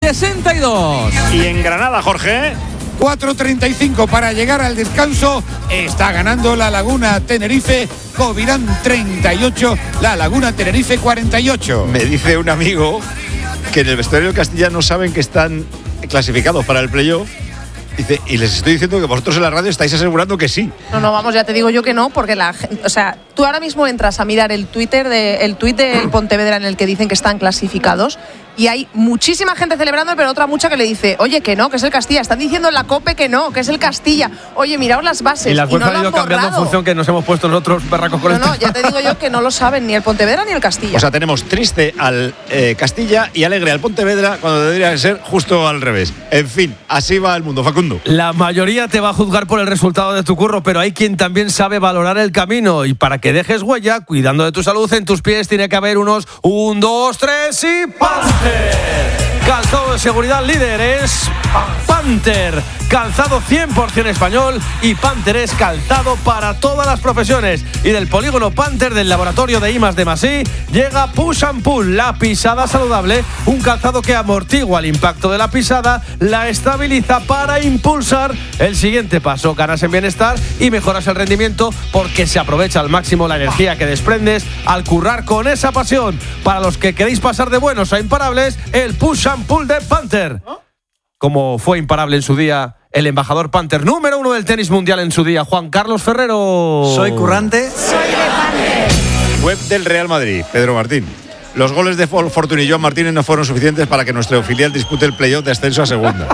62. Y en Granada, Jorge. 4:35 para llegar al descanso. Está ganando la Laguna Tenerife. Covirán 38, la Laguna Tenerife 48. Me dice un amigo que en el vestuario del Castilla no saben que están clasificados para el playoff. Dice, y les estoy diciendo que vosotros en la radio estáis asegurando que sí. No, vamos, ya te digo yo que no, porque la gente, o sea, tú ahora mismo entras a mirar el tuit del Pontevedra en el que dicen que están clasificados y hay muchísima gente celebrando, pero otra mucha que le dice, oye, que no, que es el Castilla. Están diciendo en la COPE que no, que es el Castilla. Oye, miraos las bases. Y las no han ido cambiando en función que nos hemos puesto nosotros berracos con No, ya te digo yo que no lo saben ni el Pontevedra ni el Castilla. O sea, tenemos triste al Castilla y alegre al Pontevedra cuando debería ser justo al revés. En fin, así va el mundo, Facundo. La mayoría te va a juzgar por el resultado de tu curro, pero hay quien también sabe valorar el camino. Y para que dejes huella, cuidando de tu salud, en tus pies tiene que haber unos 1, 2, 3 y ¡Panther! Calzado de seguridad líder es Panther. Calzado 100% español y Panther es calzado para todas las profesiones. Y del polígono Panther del laboratorio de I+D+I llega Push and Pull, la pisada saludable. Un calzado que amortigua el impacto de la pisada, la estabiliza para impulsar el siguiente paso. Ganas en bienestar y mejoras el rendimiento porque se aprovecha al máximo la energía que desprendes al currar con esa pasión. Para los que queréis pasar de buenos a imparables, el Push and Pull de Panther. Como fue imparable en su día el embajador Panther número 1 del tenis mundial en su día, Juan Carlos Ferrero. Soy currante. Soy de Panther. Web del Real Madrid, Pedro Martín. Los goles de Fortuny y Joan Martínez no fueron suficientes para que nuestro filial dispute el playoff de ascenso a segunda.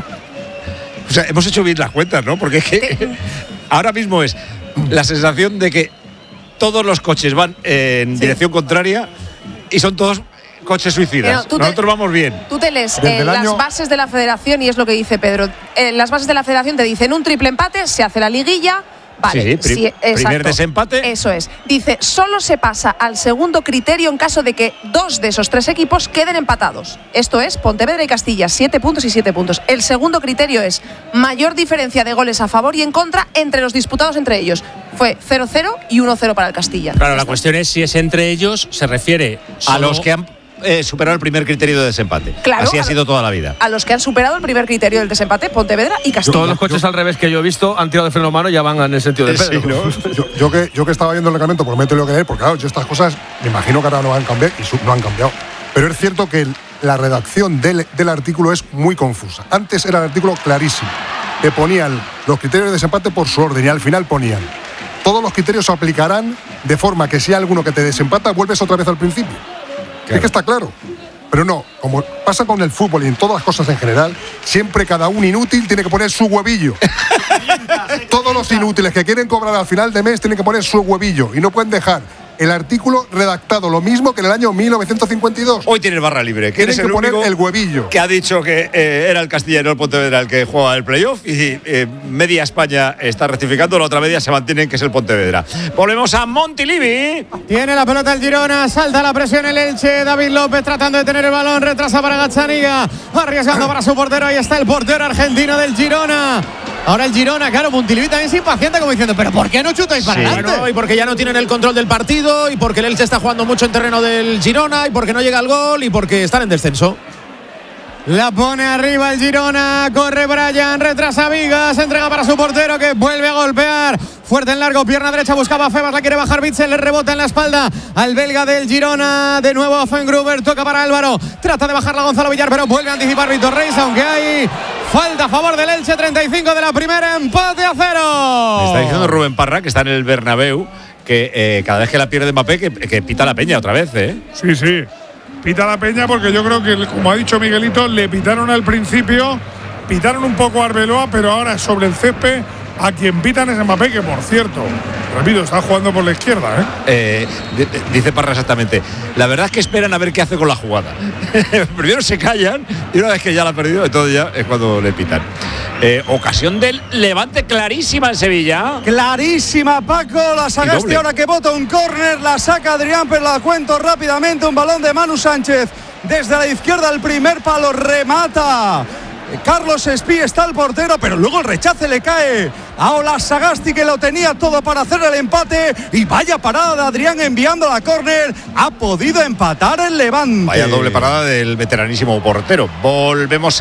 O sea, hemos hecho bien las cuentas, ¿no? Porque es que ahora mismo es la sensación de que todos los coches van en dirección contraria y son todos coches suicidas. Nosotros vamos bien. Tú te lees las bases de la federación y es lo que dice Pedro. Las bases de la federación te dicen un triple empate, se hace la liguilla. Vale, primer desempate. Eso es. Dice, solo se pasa al segundo criterio en caso de que 2 de esos 3 equipos queden empatados. Esto es Pontevedra y Castilla, 7 puntos y 7 puntos. El segundo criterio es mayor diferencia de goles a favor y en contra entre los disputados entre ellos. Fue 0-0 y 1-0 para el Castilla. Claro, la cuestión es si es entre ellos, se refiere a los que han superado el primer criterio de desempate. Claro, así ha sido toda la vida. A los que han superado el primer criterio del desempate, Pontevedra y Castilla. Todos los coches al revés que yo he visto han tirado de freno a mano y ya van en el sentido de Pedro. Sí, ¿no? yo que estaba viendo el reglamento, prometo lo que es, porque claro, yo estas cosas me imagino que ahora no han cambiado y no han cambiado. Pero es cierto que la redacción del artículo es muy confusa. Antes era el artículo clarísimo. Te ponían los criterios de desempate por su orden y al final ponían todos los criterios se aplicarán de forma que si hay alguno que te desempata, vuelves otra vez al principio. Claro. Es que está claro. Pero no, como pasa con el fútbol y en todas las cosas en general, siempre cada un inútil tiene que poner su huevillo. Todos los inútiles que quieren cobrar al final de mes tienen que poner su huevillo y no pueden dejar el artículo redactado lo mismo que en el año 1952. Hoy tienes barra libre. Tienen que poner el huevillo. Que ha dicho que era el Castilla y no el Pontevedra el que juega el playoff y media España está rectificando, la otra media se mantiene que es el Pontevedra. Volvemos a Montilivi. Tiene la pelota el Girona, salta la presión el Elche, David López tratando de tener el balón, retrasa para Gazzaniga, arriesgando para su portero, ahí está el portero argentino del Girona. Ahora el Girona, claro, Montilivi también es impaciente como diciendo, pero ¿por qué no chutáis para adelante? Bueno, y porque ya no tienen el control del partido, y porque el Elche está jugando mucho en terreno del Girona, y porque no llega el gol, y porque están en descenso. La pone arriba el Girona, corre Brian, retrasa Vigas, entrega para su portero que vuelve a golpear. Fuerte en largo, pierna derecha, buscaba a Febas, la quiere bajar Bitzel, le rebota en la espalda al belga del Girona. De nuevo a Fengruber, toca para Álvaro, trata de bajarla Gonzalo Villar, pero vuelve a anticipar Víctor Reis, aunque hay falta a favor del Elche, 35 de la primera, empate a 0. Está diciendo Rubén Parra, que está en el Bernabéu, que cada vez que la pierde Mbappé, que pita la Peña otra vez, ¿eh? Sí. Pita la Peña porque yo creo que, como ha dicho Miguelito, le pitaron al principio, pitaron un poco a Arbeloa, pero ahora sobre el césped a quien pitan es Mbappé, que por cierto, repito, está jugando por la izquierda, dice Parra exactamente. La verdad es que esperan a ver qué hace con la jugada. Primero se callan y una vez que ya la ha perdido, entonces ya es cuando le pitan. Ocasión del Levante clarísima en Sevilla. Clarísima, Paco. La Sagasti ahora que bota un córner, la saca Adrián, pero la cuento rápidamente. Un balón de Manu Sánchez desde la izquierda, el primer palo, remata Carlos Espí, está el portero, pero luego el rechace le cae a Ola Sagasti, que lo tenía todo para hacer el empate, y vaya parada de Adrián enviando la córner, ha podido empatar el Levante. Vaya doble parada del veteranísimo portero. Volvemos